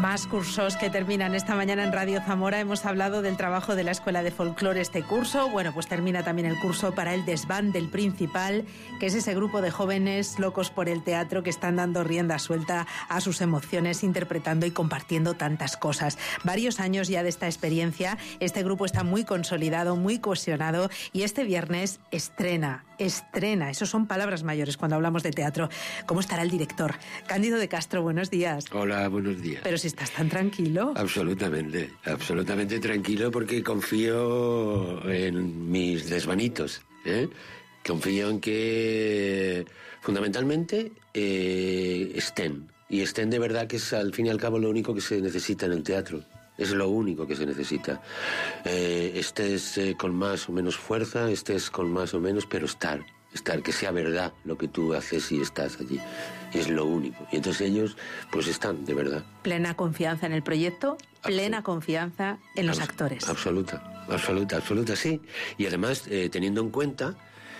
Más cursos que terminan esta mañana en Radio Zamora. Hemos hablado del trabajo de la Escuela de Folclore este curso. Bueno, pues termina también el curso para el Desván del Principal, que es ese grupo de jóvenes locos por el teatro que están dando rienda suelta a sus emociones, interpretando y compartiendo tantas cosas. Varios años ya de esta experiencia. Este grupo está muy consolidado, muy cohesionado y este viernes estrena. Esos son palabras mayores cuando hablamos de teatro. ¿Cómo estará el director? Cándido de Castro, buenos días. Hola, buenos días. Pero si estás tan tranquilo. Absolutamente tranquilo porque confío en mis desvanitos, Confío en que fundamentalmente estén de verdad, que es al fin y al cabo lo único que se necesita en el teatro. Es lo único que se necesita. Estés con más o menos fuerza, estés con más o menos, pero estar, que sea verdad lo que tú haces y estás allí. Es lo único. Y entonces ellos, pues están, de verdad. Plena confianza en el proyecto, plena confianza en los actores. Absoluta, sí. Y además, teniendo en cuenta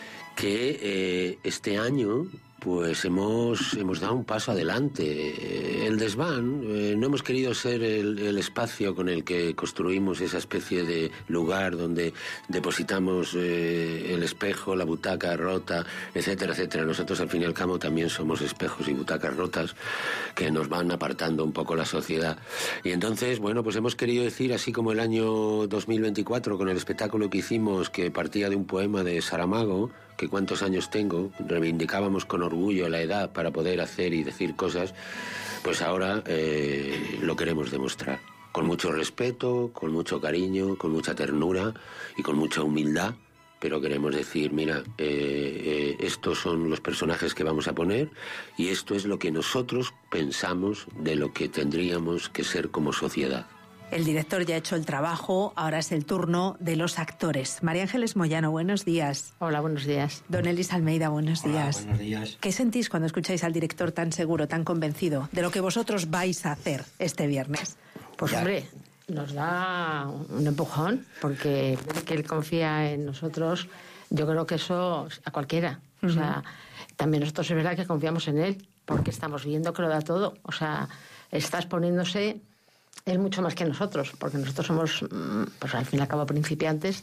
que este año pues hemos dado un paso adelante. El Desván, no hemos querido ser el espacio con el que construimos esa especie de lugar donde depositamos el espejo, la butaca rota, etcétera, etcétera. Nosotros al fin y al cabo también somos espejos y butacas rotas que nos van apartando un poco la sociedad. Y entonces, bueno, pues hemos querido decir, así como el año 2024 con el espectáculo que hicimos, que partía de un poema de Saramago, que cuántos años tengo, reivindicábamos con orgullo la edad para poder hacer y decir cosas, pues ahora lo queremos demostrar. Con mucho respeto, con mucho cariño, con mucha ternura y con mucha humildad, pero queremos decir, mira, estos son los personajes que vamos a poner y esto es lo que nosotros pensamos de lo que tendríamos que ser como sociedad. El director ya ha hecho el trabajo, ahora es el turno de los actores. María Ángeles Moyano, buenos días. Hola, buenos días. Don Elis Almeida, buenos días. Hola, buenos días. ¿Qué sentís cuando escucháis al director tan seguro, tan convencido de lo que vosotros vais a hacer este viernes? Pues hombre, nos da un empujón, porque que él confía en nosotros, yo creo que eso a cualquiera. O sea, también nosotros es verdad que confiamos en él, porque estamos viendo que lo da todo. O sea, está exponiéndose él mucho más que nosotros, porque nosotros somos, pues al fin y al cabo, principiantes,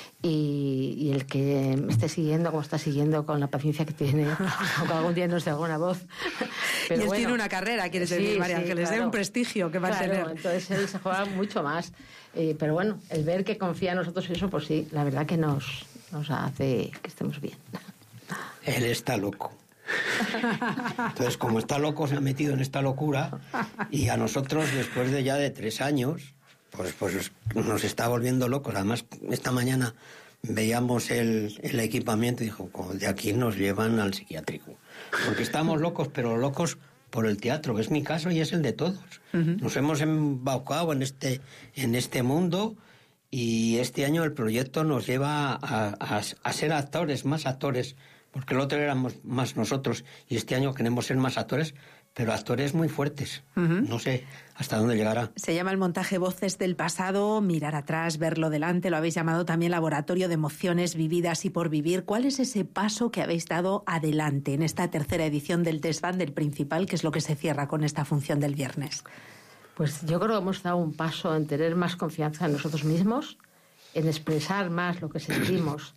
y el que me esté siguiendo como está siguiendo, con la paciencia que tiene, aunque algún día nos dé alguna voz. Pero y él tiene una carrera, quieres decir, María Ángeles, claro, un prestigio que va a tener. Entonces él se juega mucho más. Pero bueno, el ver que confía en nosotros, eso, pues sí, la verdad que nos hace que estemos bien. Él está loco. Entonces, como está loco, se ha metido en esta locura, y a nosotros, después de ya de 3 años, pues nos está volviendo locos. Además, esta mañana veíamos el equipamiento y dijo, de aquí nos llevan al psiquiátrico, porque estamos locos, pero locos por el teatro, que es mi caso y es el de todos. Nos hemos embaucado en este mundo, y este año el proyecto nos lleva a ser actores, más actores, porque el otro éramos más nosotros, y este año queremos ser más actores, pero actores muy fuertes. No sé hasta dónde llegará. Se llama el montaje Voces del Pasado, mirar atrás, verlo delante. Lo habéis llamado también Laboratorio de Emociones Vividas y por Vivir. ¿Cuál es ese paso que habéis dado adelante en esta tercera edición del Desván del Principal, que es lo que se cierra con esta función del viernes? Pues yo creo que hemos dado un paso en tener más confianza en nosotros mismos, en expresar más lo que sentimos,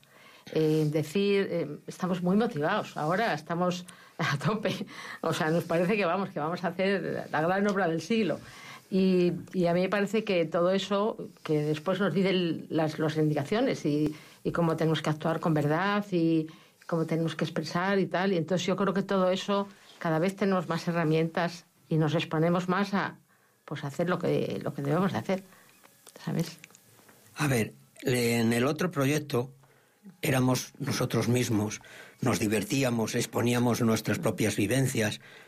decir, estamos muy motivados, ahora estamos a tope, o sea, nos parece que vamos a hacer la gran obra del siglo, y a mí me parece que todo eso, que después nos dicen las indicaciones y cómo tenemos que actuar con verdad y cómo tenemos que expresar y tal, y entonces yo creo que todo eso, cada vez tenemos más herramientas y nos exponemos más a hacer lo que debemos de hacer, ¿sabes? A ver, en el otro proyecto éramos nosotros mismos, nos divertíamos, exponíamos nuestras propias vivencias,